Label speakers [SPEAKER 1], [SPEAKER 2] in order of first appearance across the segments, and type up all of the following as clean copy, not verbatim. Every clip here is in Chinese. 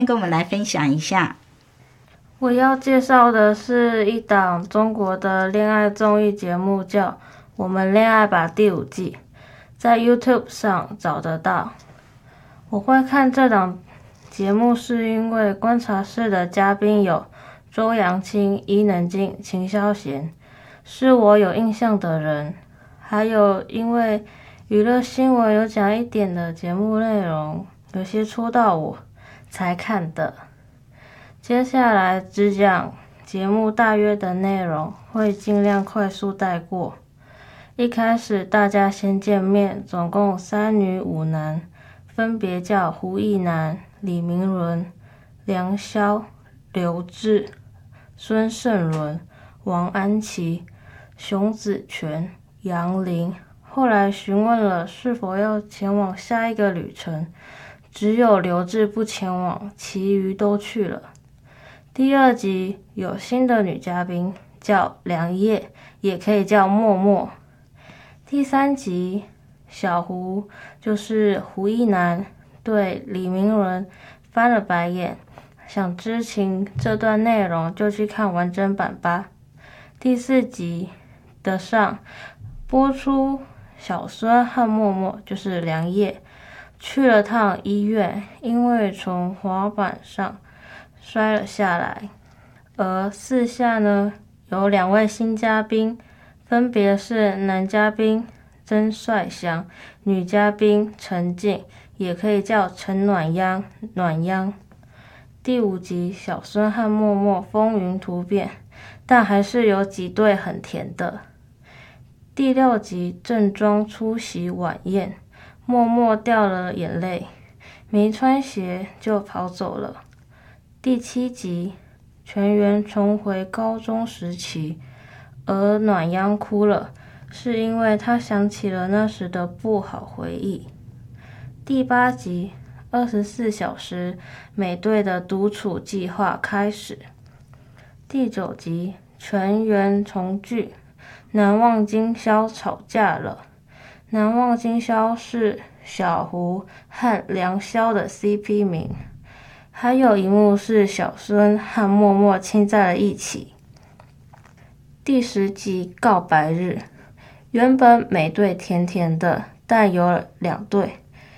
[SPEAKER 1] 跟我们来分享一下。
[SPEAKER 2] 我要介绍的是一档中国的恋爱综艺节目，叫《我们恋爱吧》第5季，在 YouTube 上找得到。我会看这档节目是因为观察室的嘉宾有周扬青、伊能静、秦霄贤，是我有印象的人，还有因为娱乐新闻有讲一点的节目内容，有些戳到我才看的。接下来只讲节目大约的内容，会尽量快速带过。一开始大家先见面，总共3女5男，分别叫胡一男、李明伦、梁潇、刘志、孙盛伦、王安琪、熊子权、杨林。后来询问了是否要前往下一个旅程，只有刘志不前往，其余都去了。第2集有新的女嘉宾，叫梁烨，也可以叫默默。第3集，小胡就是胡一男对李明伦翻了白眼，想知情这段内容就去看完整版吧。第4集的上播出，小孙和默默就是梁烨去了趟医院，因为从滑板上摔了下来。而4下呢，有2位新嘉宾，分别是男嘉宾曾帅祥，女嘉宾陈静，也可以叫陈暖央、暖央。第5集，小孙和默默风云突变，但还是有几对很甜的。第6集，正装出席晚宴，默默掉了眼泪，没穿鞋就跑走了。第7集，全员重回高中时期，而暖央哭了，是因为他想起了那时的不好回忆。第8集，24小时美队的独处计划开始。第9集，全员重聚，难忘今宵吵架了。难忘今宵是小胡和梁潇的 CP 名，还有一幕是小孙和默默亲在了一起。第10集，告白日，原本美队甜甜的，但有2对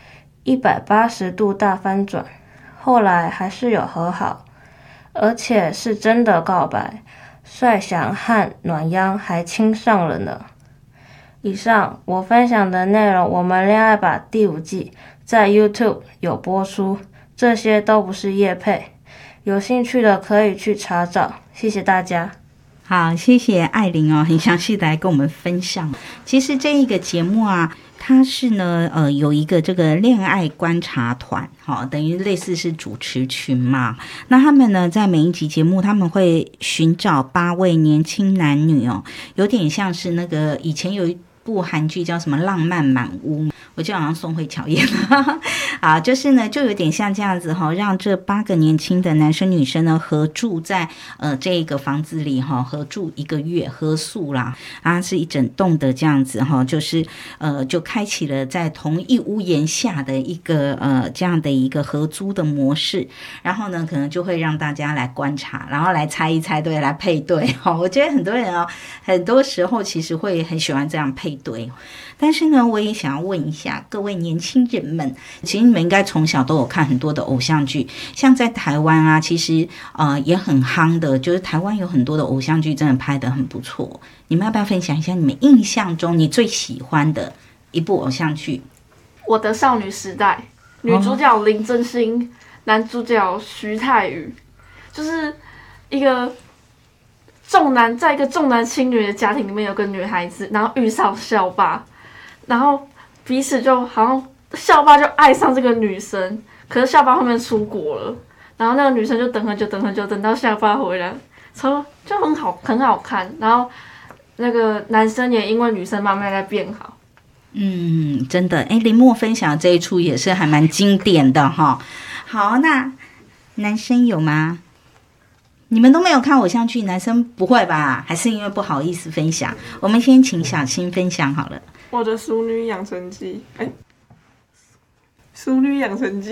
[SPEAKER 2] 180度大翻转，后来还是有和好，而且是真的告白，帅翔和暖央还亲上了呢。以上我分享的内容，我们恋爱吧第5季在 YouTube 有播出，这些都不是业配，有兴趣的可以去查找，谢谢大家。
[SPEAKER 1] 好，谢谢艾琳哦，很详细的来跟我们分享。其实这一个节目啊，它是呢有一个这个恋爱观察团，等于类似是主持群嘛。那他们呢在每一集节目，他们会寻找8位年轻男女哦，有点像是那个以前有一部韩剧叫什么《浪漫满屋》，我记得好像宋慧乔演的啊，就是呢就有点像这样子让这8个年轻的男生女生呢合住在这个房子里合住1个月，合宿啦啊，是一整栋的这样子就是就开启了在同一屋檐下的一个这样的一个合租的模式，然后呢可能就会让大家来观察，然后来猜一猜对，来配对我觉得很多人很多时候其实会很喜欢这样配对。但是呢我也想要问一下各位年轻人们，其实你们应该从小都有看很多的偶像剧，像在台湾啊其实也很夯的，就是台湾有很多的偶像剧真的拍得很不错，你们要不要分享一下你们印象中你最喜欢的一部偶像剧？
[SPEAKER 3] 我的少女时代，女主角林真心，男主角徐太宇，就是一个在一个重男轻女的家庭里面有个女孩子，然后遇上校霸，然后彼此就好像校霸就爱上这个女生，可是校霸后面出国了，然后那个女生就等很久，等到校霸回来，就很好看，然后那个男生也因为女生慢慢在变好。
[SPEAKER 1] 真的，林默分享这一出也是还蛮经典的哈。好，那男生有吗？你们都没有看偶像剧，男生不会吧？还是因为不好意思分享？我们先请小青分享好了。
[SPEAKER 4] 我的《淑女养成记》，《淑女养成记》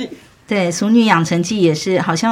[SPEAKER 1] 对，《俗女养成记》也是好像